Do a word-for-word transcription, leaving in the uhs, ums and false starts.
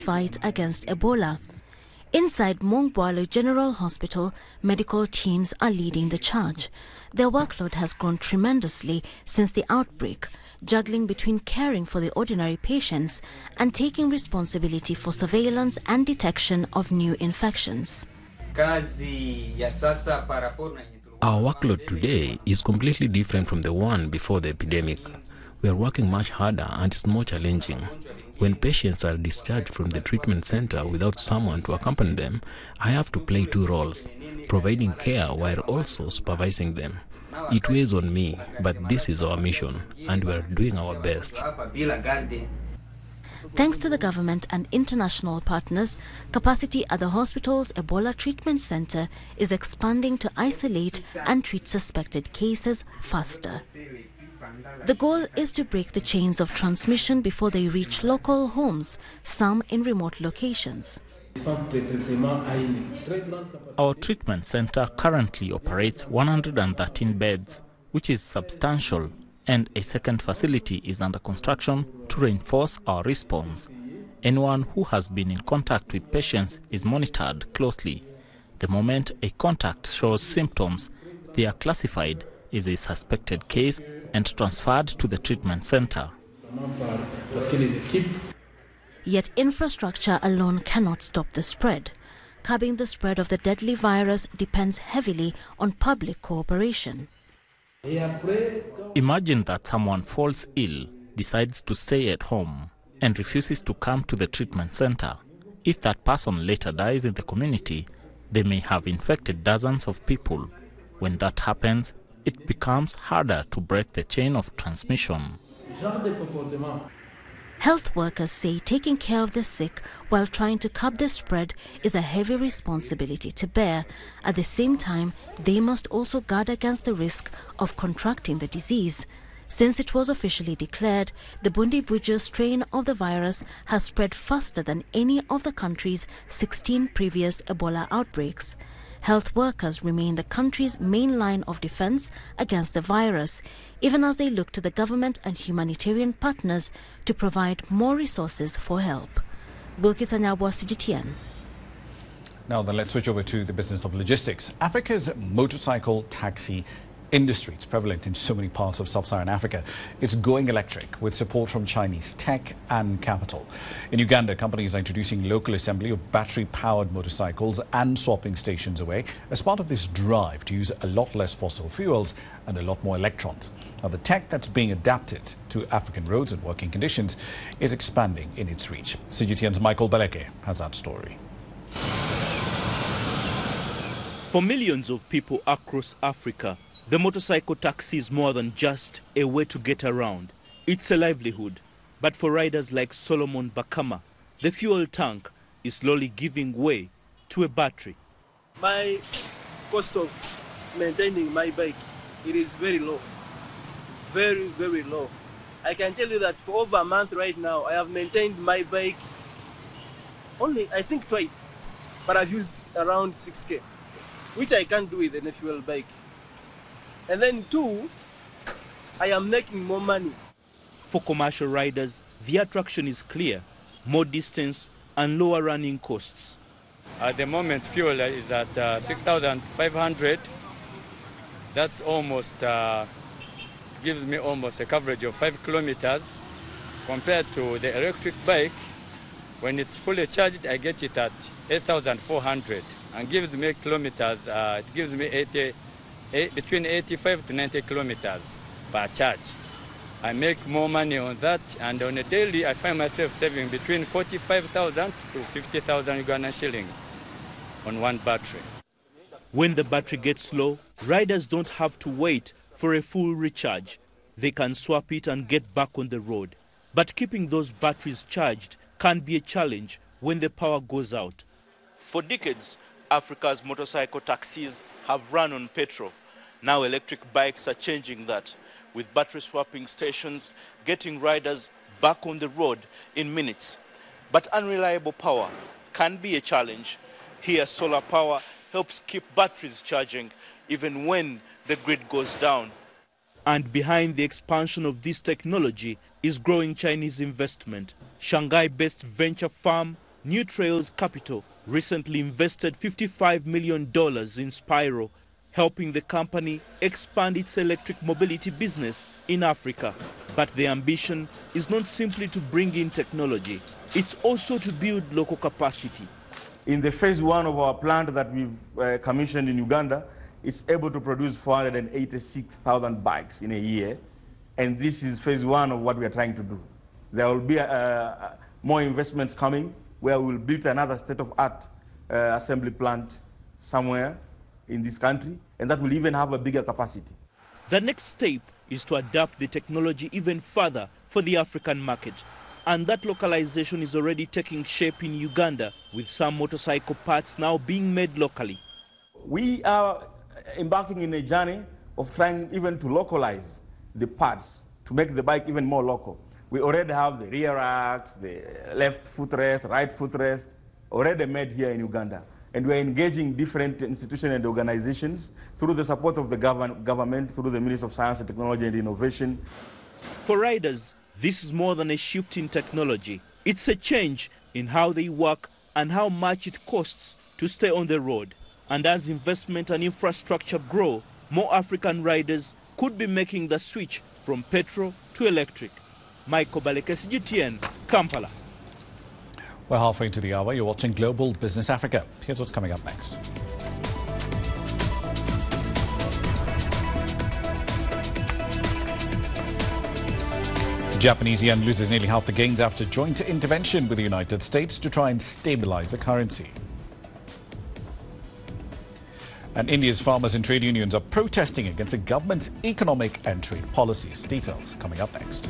fight against Ebola. Inside Mongboalo General Hospital, medical teams are leading the charge. Their workload has grown tremendously since the outbreak, juggling between caring for the ordinary patients and taking responsibility for surveillance and detection of new infections. Our workload today is completely different from the one before the epidemic. We are working much harder and it's more challenging. When patients are discharged from the treatment center without someone to accompany them, I have to play two roles, providing care while also supervising them. It weighs on me, but this is our mission, and we are doing our best. Thanks to the government and international partners, capacity at the hospital's Ebola treatment center is expanding to isolate and treat suspected cases faster. The goal is to break the chains of transmission before they reach local homes, some in remote locations. Our treatment center currently operates one hundred thirteen beds, which is substantial, and a second facility is under construction to reinforce our response. Anyone who has been in contact with patients is monitored closely. The moment a contact shows symptoms, they are classified as a suspected case and transferred to the treatment center. Yet infrastructure alone cannot stop the spread. Curbing the spread of the deadly virus depends heavily on public cooperation. Imagine that someone falls ill, decides to stay at home, and refuses to come to the treatment center. If that person later dies in the community, they may have infected dozens of people. When that happens, it becomes harder to break the chain of transmission. Health workers say taking care of the sick while trying to curb the spread is a heavy responsibility to bear. At the same time, they must also guard against the risk of contracting the disease. Since it was officially declared, the Bundibugyo strain of the virus has spread faster than any of the country's sixteen previous Ebola outbreaks. Health workers remain the country's main line of defense against the virus, even as they look to the government and humanitarian partners to provide more resources for help. Bilkis Anyabwa, C G T N. Now then, let's switch over to the business of logistics. Africa's motorcycle taxi industry. It's prevalent in so many parts of sub-Saharan Africa. It's going electric with support from Chinese tech and capital. In Uganda, companies are introducing local assembly of battery-powered motorcycles and swapping stations away as part of this drive to use a lot less fossil fuels and a lot more electrons. Now, the tech that's being adapted to African roads and working conditions is expanding in its reach. C G T N's Michael Beleke has that story. For millions of people across Africa, the motorcycle taxi is more than just a way to get around. It's a livelihood. But for riders like Solomon Bakama, the fuel tank is slowly giving way to a battery. My cost of maintaining my bike, it is very low. Very, very low. I can tell you that for over a month right now, I have maintained my bike only, I think, twice. But I've used around six K, which I can't do with a fuel bike. And then two, I am making more money. For commercial riders, the attraction is clear: more distance and lower running costs. At the moment, fuel is at uh, six thousand five hundred. That's almost, uh, gives me almost a coverage of five kilometers. Compared to the electric bike, when it's fully charged, I get it at eight thousand four hundred and gives me kilometers, uh, it gives me eighty, eight, between eighty-five to ninety kilometers per charge. I make more money on that, and on a daily I find myself saving between forty-five thousand to fifty thousand Ugandan shillings on one battery. When the battery gets low, riders don't have to wait for a full recharge. They can swap it and get back on the road. But keeping those batteries charged can be a challenge when the power goes out. For decades, Africa's motorcycle taxis have run on petrol. Now electric bikes are changing that, with battery swapping stations getting riders back on the road in minutes. But unreliable power can be a challenge. Here, solar power helps keep batteries charging even when the grid goes down. And behind the expansion of this technology is growing Chinese investment. Shanghai-based venture firm New Trails Capital recently invested fifty-five million dollars in Spiro, helping the company expand its electric mobility business in Africa. But the ambition is not simply to bring in technology, it's also to build local capacity. In the phase one of our plant that we've uh, commissioned in Uganda, it's able to produce four hundred eighty-six thousand bikes in a year. And this is phase one of what we are trying to do. There will be uh, more investments coming where we'll build another state-of-art uh, assembly plant somewhere in this country, and that will even have a bigger capacity. The next step is to adapt the technology even further for the African market. And that localization is already taking shape in Uganda, with some motorcycle parts now being made locally. We are embarking in a journey of trying even to localize the parts to make the bike even more local. We already have the rear axle, the left footrest, right footrest, already made here in Uganda. And we're engaging different institutions and organizations through the support of the govern government, through the Ministry of Science and Technology and Innovation. For riders, this is more than a shift in technology. It's a change in how they work and how much it costs to stay on the road. And as investment and infrastructure grow, more African riders could be making the switch from petrol to electric. Michael Balekes, G T N, Kampala. We're halfway into the hour. You're watching Global Business Africa. Here's what's coming up next. Japanese yen loses nearly half the gains after joint intervention with the United States to try and stabilize the currency. And India's farmers and trade unions are protesting against the government's economic and trade policies. Details coming up next.